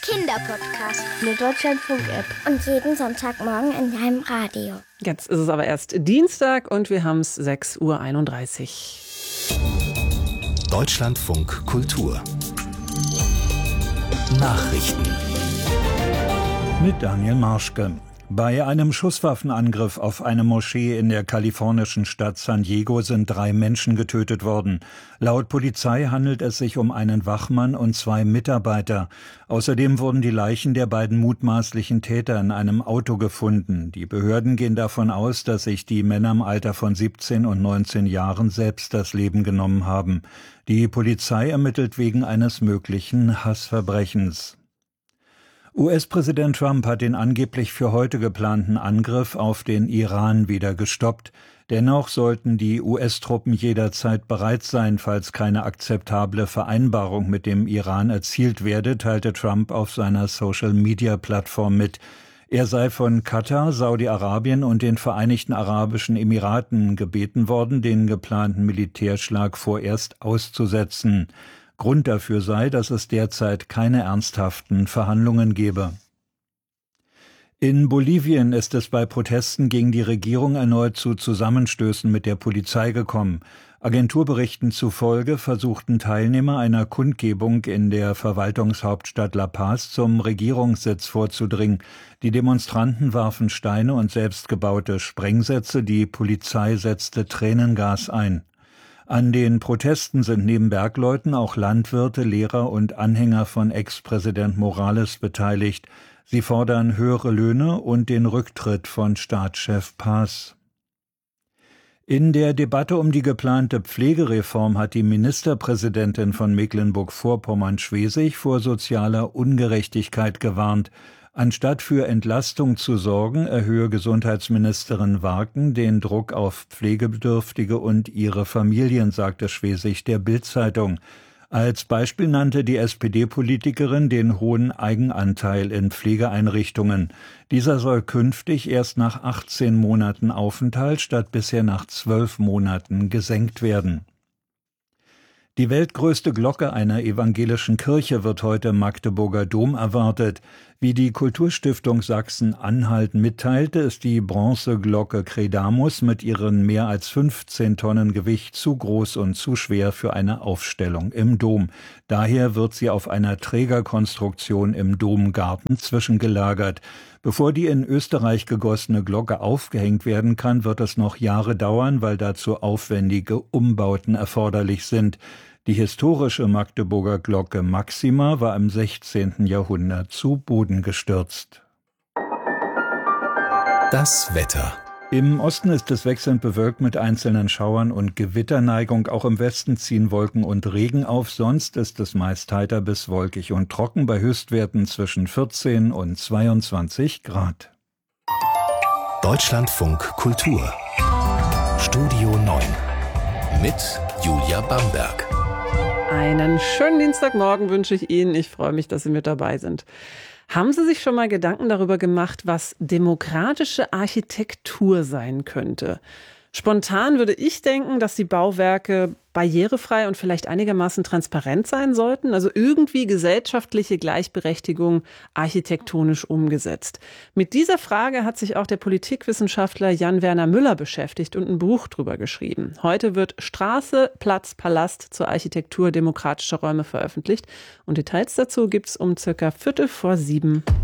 Kinderpodcast. Eine Deutschlandfunk-App. Und jeden Sonntagmorgen in deinem Radio. Jetzt ist es aber erst Dienstag und wir haben es 6:31 Uhr. Deutschlandfunk Kultur. Nachrichten. Mit Daniel Marschke. Bei einem Schusswaffenangriff auf eine Moschee in der kalifornischen Stadt San Diego sind 3 Menschen getötet worden. Laut Polizei handelt es sich um einen Wachmann und 2 Mitarbeiter. Außerdem wurden die Leichen der beiden mutmaßlichen Täter in einem Auto gefunden. Die Behörden gehen davon aus, dass sich die Männer im Alter von 17 und 19 Jahren selbst das Leben genommen haben. Die Polizei ermittelt wegen eines möglichen Hassverbrechens. US-Präsident Trump hat den angeblich für heute geplanten Angriff auf den Iran wieder gestoppt. Dennoch sollten die US-Truppen jederzeit bereit sein, falls keine akzeptable Vereinbarung mit dem Iran erzielt werde, teilte Trump auf seiner Social-Media-Plattform mit. Er sei von Katar, Saudi-Arabien und den Vereinigten Arabischen Emiraten gebeten worden, den geplanten Militärschlag vorerst auszusetzen. Grund dafür sei, dass es derzeit keine ernsthaften Verhandlungen gebe. In Bolivien ist es bei Protesten gegen die Regierung erneut zu Zusammenstößen mit der Polizei gekommen. Agenturberichten zufolge versuchten Teilnehmer einer Kundgebung in der Verwaltungshauptstadt La Paz zum Regierungssitz vorzudringen. Die Demonstranten warfen Steine und selbstgebaute Sprengsätze, die Polizei setzte Tränengas ein. An den Protesten sind neben Bergleuten auch Landwirte, Lehrer und Anhänger von Ex-Präsident Morales beteiligt. Sie fordern höhere Löhne und den Rücktritt von Staatschef Paz. In der Debatte um die geplante Pflegereform hat die Ministerpräsidentin von Mecklenburg-Vorpommern-Schwesig vor sozialer Ungerechtigkeit gewarnt. Anstatt für Entlastung zu sorgen, erhöhe Gesundheitsministerin Warken den Druck auf Pflegebedürftige und ihre Familien, sagte Schwesig der Bild-Zeitung. Als Beispiel nannte die SPD-Politikerin den hohen Eigenanteil in Pflegeeinrichtungen. Dieser soll künftig erst nach 18 Monaten Aufenthalt statt bisher nach 12 Monaten gesenkt werden. Die weltgrößte Glocke einer evangelischen Kirche wird heute im Magdeburger Dom erwartet. Wie die Kulturstiftung Sachsen-Anhalt mitteilte, ist die Bronzeglocke Credamus mit ihren mehr als 15 Tonnen Gewicht zu groß und zu schwer für eine Aufstellung im Dom. Daher wird sie auf einer Trägerkonstruktion im Domgarten zwischengelagert. Bevor die in Österreich gegossene Glocke aufgehängt werden kann, wird es noch Jahre dauern, weil dazu aufwendige Umbauten erforderlich sind. Die historische Magdeburger Glocke Maxima war im 16. Jahrhundert zu Boden gestürzt. Das Wetter. Im Osten ist es wechselnd bewölkt mit einzelnen Schauern und Gewitterneigung. Auch im Westen ziehen Wolken und Regen auf. Sonst ist es meist heiter bis wolkig und trocken bei Höchstwerten zwischen 14 und 22 Grad. Deutschlandfunk Kultur. Studio 9. Mit Julia Bamberg. Einen schönen Dienstagmorgen wünsche ich Ihnen. Ich freue mich, dass Sie mit dabei sind. Haben Sie sich schon mal Gedanken darüber gemacht, was demokratische Architektur sein könnte? Spontan würde ich denken, dass die Bauwerke barrierefrei und vielleicht einigermaßen transparent sein sollten, also irgendwie gesellschaftliche Gleichberechtigung architektonisch umgesetzt. Mit dieser Frage hat sich auch der Politikwissenschaftler Jan-Werner Müller beschäftigt und ein Buch drüber geschrieben. Heute wird Straße, Platz, Palast zur Architektur demokratischer Räume veröffentlicht und Details dazu gibt's um circa 6:45.